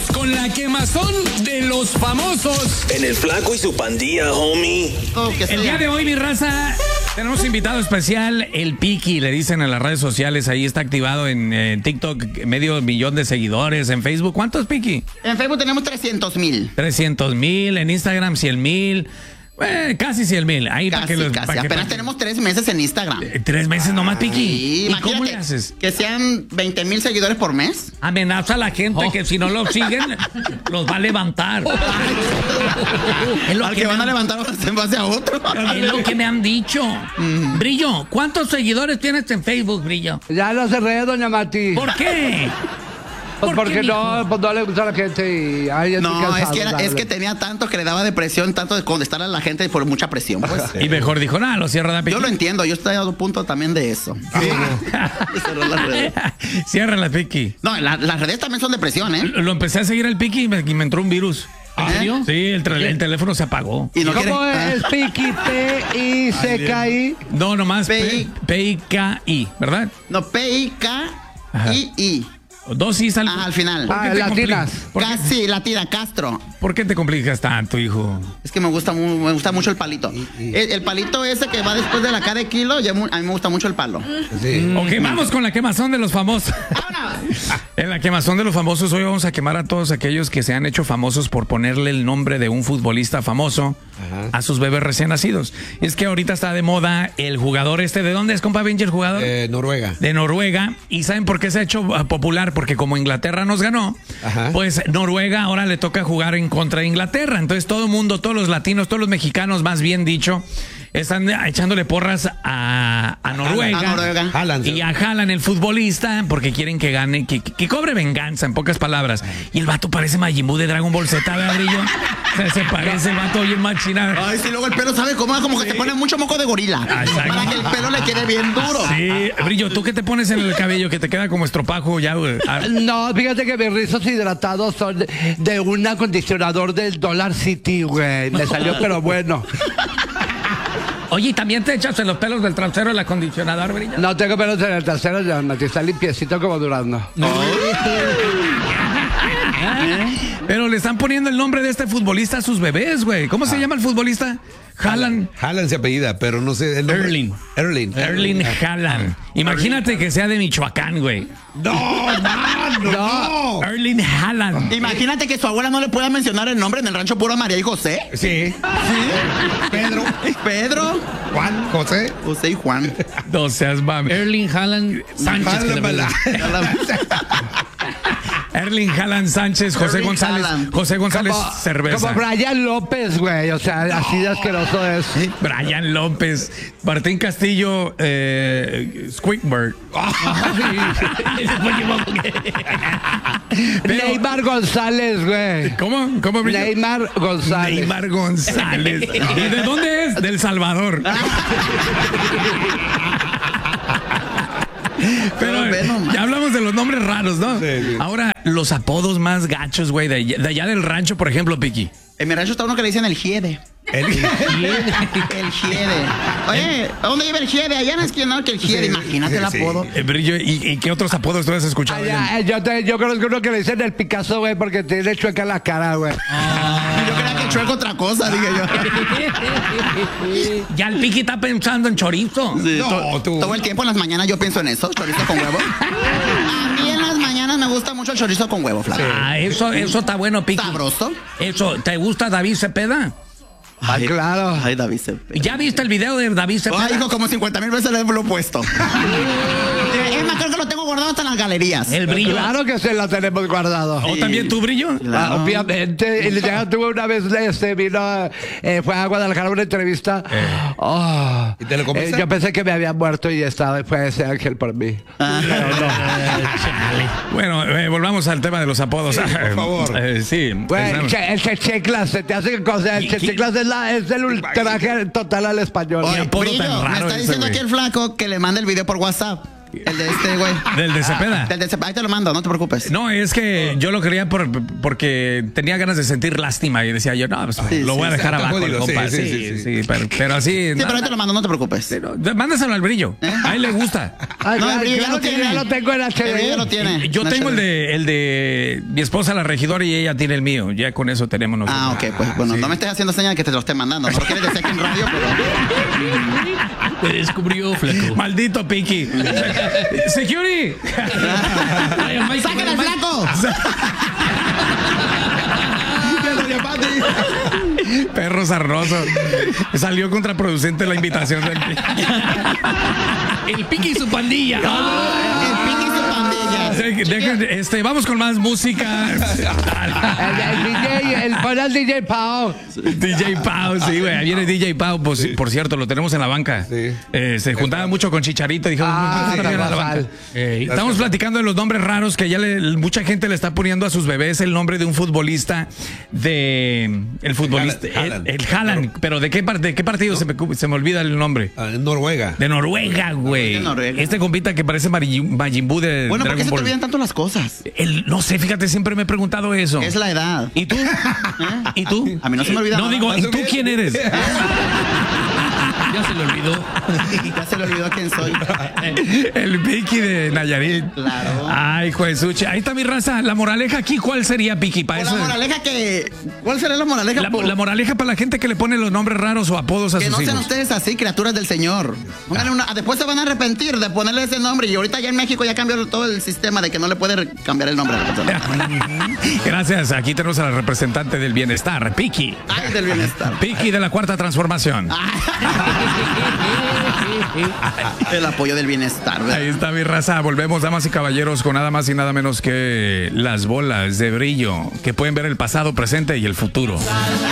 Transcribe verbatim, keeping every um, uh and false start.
con la quemazón de los famosos. En el Flaco y su pandilla, homie. Oh, que El día de hoy, mi raza, tenemos invitado especial, el Piki, le dicen en las redes sociales, ahí está activado en, en TikTok, medio millón de seguidores, en Facebook. ¿Cuántos, Piki? En Facebook tenemos trescientos mil. trescientos mil, en Instagram cien mil. Eh, casi cien mil. Ahí Casi, para que los, casi. para que- Apenas para que- tenemos tres meses en Instagram. Eh, Tres meses nomás, Piki. Sí, ¿Y cómo imagínate le haces? que sean veinte mil seguidores por mes. Amenaza a la gente Oh. que si no los siguen, los va a levantar. Es lo Al que que me van a han- levantar en base a otro. Es lo que me han dicho. Brillo, ¿cuántos seguidores tienes en Facebook, Brillo? Ya lo cerré, doña Mati. ¿Por qué? Pues ¿Por qué, porque no, mijo? pues no le gusta a la gente y ay, estoy No, es cansado, que, era- es ¿sabes? que tenía tanto que le daba depresión, tanto de contestar a la gente por mucha presión. Pues. Y mejor dijo, nada, lo cierra la Piki. Yo lo entiendo, yo estoy a un punto también de eso. Cerrar las redes. Cierra la Piki. No, la- las redes también son depresión, ¿eh? Lo empecé a seguir al Piki y me, y me entró un virus. ¿En serio? Sí, el, tra- el teléfono se apagó. Y no ¿Cómo quiere- es? Piki, P I C K I. No, nomás P P- I- P I K I, ¿verdad? No, P I K I I. Dos is al, Ah, al final. ¿Por qué Ah, te latinas. compli- ¿Por qué, Casi latina, Castro. por qué te complicas tanto, hijo? Es que me gusta, mu- me gusta mucho el palito. El, el palito ese que va después de la K de kilo, ya mu- a mí me gusta mucho el palo. Ok, vamos con la quemazón de los famosos. En la quemazón de los famosos, hoy vamos a quemar a todos aquellos que se han hecho famosos por ponerle el nombre de un futbolista famoso a sus bebés recién nacidos. Es que ahorita está de moda el jugador este. ¿De dónde es, compa Benji, el jugador? Eh, Noruega. De Noruega. ¿Y saben por qué se ha hecho uh, popular? Porque como Inglaterra nos ganó, Ajá. pues Noruega ahora le toca jugar en contra de Inglaterra. Entonces todo el mundo, todos los latinos, todos los mexicanos, más bien dicho, están echándole porras a, a Noruega. A Noruega. Haaland. Y a Haaland, el futbolista, porque quieren que gane, que, que cobre venganza, en pocas palabras. Y el vato parece Majin Buu de Dragon Ball Z, ¿verdad, Brillo? O sea, se parece el vato bien machina. Ay, sí, luego el pelo, ¿sabe cómo? Como que te pone mucho moco de gorila. Ah, exacto. Para que el pelo le quede bien duro. Sí, Brillo, ¿tú qué te pones en el cabello que te queda como estropajo ya, güey? Ah, No, fíjate que mis rizos hidratados son de, de un acondicionador del Dollar City, güey. Me salió, pero bueno. Oye, ¿y también te echas en los pelos del trasero el acondicionador, Brillo? No tengo pelos en el trasero, ya, Mati. Está limpiecito como Durazno. Pero le están poniendo el nombre de este futbolista a sus bebés, güey. ¿Cómo se llama el futbolista? Haaland. Haaland se apellida, pero no sé. el nombre. Erling. Erling. Erling Haaland. Imagínate que sea de Michoacán, güey. No, no, no. Erling Haaland. Imagínate que su abuela no le pueda mencionar el nombre en el rancho puro María y José. Sí. Pedro. Pedro, Juan. José. José y Juan. No seas mami. Erling Haaland Sánchez. que le Haaland, ponen. Erling Haaland Sánchez, José Erling González. Haaland. José González Como, Cerveza. como Brian López, güey. O sea, así de asqueroso es. Brian López. Martín Castillo. Eh, Squidward. Pero- Neymar González, güey. ¿Cómo? ¿Cómo Brillo? Neymar González. Neymar González. ¿Y de dónde es? Del Salvador. Pero Ve nomás. ya hablamos de los nombres raros, ¿no? Sí, sí. Ahora, los apodos más gachos, güey, de, allá- de allá del rancho, por ejemplo, Piki. En mi rancho está uno que le dicen el Giede. El- El Giede. Oye, ¿a dónde vive el Giede? Allá en la esquina, ¿no? Que el Giede. Sí, Imagínate el sí. apodo. Eh, Brillo, ¿y, y qué otros apodos tú has escuchado? Allá, eh, yo, te- yo conozco uno que le dicen el Picasso, güey, porque tiene chueca la cara, güey. Yo creía que chueco otra cosa, dije yo. Ya el Piki está pensando en chorizo. Sí, No, to- tú. Todo el tiempo en las mañanas yo pienso en eso, chorizo con huevo. A mí en las mañanas me gusta mucho el chorizo con huevo, flaco. Ah, eso, eso está bueno, Piki. Sabroso. Eso, ¿te gusta David Cepeda? Ay, claro. Ay, David Cepeda. ¿Ya viste el video de David Cepeda? Ay, hijo, como cincuenta mil veces le lo he puesto. Es más, creo que lo tengo guardado hasta en las galerías. El Brillo. Claro que se lo tenemos guardado. ¿O también tú, Brillo? Ah, Claro. obviamente, y ya tuve una vez, este, vino, eh, fue a Guadalajara a una entrevista. Oh, ¿Y te lo comiste? eh, yo pensé que me había muerto y ya estaba, y fue ese ángel por mí. Bueno, eh, volvamos al tema de los apodos. por favor. Eh, sí. Güey, el, estamos- che, el checheclas, se te hace cosa, el ¿Qué- qué? checheclas es, la, es el ultraje total al español. Oye, Oye, apodo Brillo, tan me raro está ese, diciendo güey. aquí el flaco que le mande el video por WhatsApp. El de este, güey. Del de Cepeda. Del de Cepeda. Ahí te lo mando, no te preocupes. No, es que yo lo quería por, porque tenía ganas de sentir lástima y decía yo, no, pues Sí, lo sí, voy a dejar está abajo, el jodido, compa. sí, Sí, sí, sí, sí, sí. pero, pero así. Sí, nada. pero ahí te lo mando, no te preocupes. Pero, mándaselo al Brillo. A él le gusta. Ah, No, claro, el brillo ya claro lo que tiene. ya lo tengo en H El brillo D. lo tiene. Yo No, tengo el chévere. de el de mi esposa, la regidora, y ella tiene el mío. Ya con eso tenemos nosotros. Ah, ok, pues bueno, no me estés haciendo señal de que te lo esté mandando. No lo quieres decir aquí en radio, pero. Te descubrió, flaco. Maldito Piki. Security. Ay, Mike, ¡Sácale al Mike. flaco! Perro sarnoso. Salió contraproducente la invitación del Piki. El Piqui y su pandilla. El Piqui y su pandilla. Sí, dejen- este, vamos con más música. El, el D J, el para el D J Pau. D J Pau, sí, güey. Ahí viene D J Pau. Pues, por cierto, lo tenemos en la banca. Sí. Eh, se juntaba mucho con Chicharito. Dijo, Ah, "Vengan a la Rafael. banca". Eh, estamos platicando de los nombres raros que ya le- mucha gente le está poniendo a sus bebés el nombre de un futbolista de el futbolista el, Haaland. el Haaland. Pero de qué parte, de qué partido se, me, se me olvida el nombre. Ah, en Noruega. De Noruega, güey. De Noruega. Este compita que parece Mari- Majin Buu de Bueno, ¿por qué Dragon se te Ball. olvidan tanto las cosas? El- no sé, fíjate, siempre me he preguntado eso. Es la edad. ¿Y tú? ¿Y tú? A mí no se me olvida No nada. digo, ¿y tú quién eres? Ya se le olvidó. Ya se le olvidó quién soy. El Piki de Nayarit. Claro. Ay, juezuche. Ahí está mi raza. La moraleja aquí, ¿cuál sería, Piki? Para O la eso? moraleja que. ¿Cuál será la moraleja? La, po? la moraleja para la gente que le pone los nombres raros o apodos a Que sus no sean hijos. ustedes así, criaturas del Señor. Pónganle una- después se van a arrepentir de ponerle ese nombre. Y ahorita ya en México ya cambió todo el sistema de que no le puede cambiar el nombre a la persona. Gracias. Aquí tenemos a la representante del bienestar, Piki. Ay, del bienestar. Piki de la Cuarta Transformación. El apoyo del bienestar, ¿verdad? Ahí está mi raza. Volvemos, damas y caballeros, con nada más y nada menos que las bolas de brillo que pueden ver el pasado, presente y el futuro.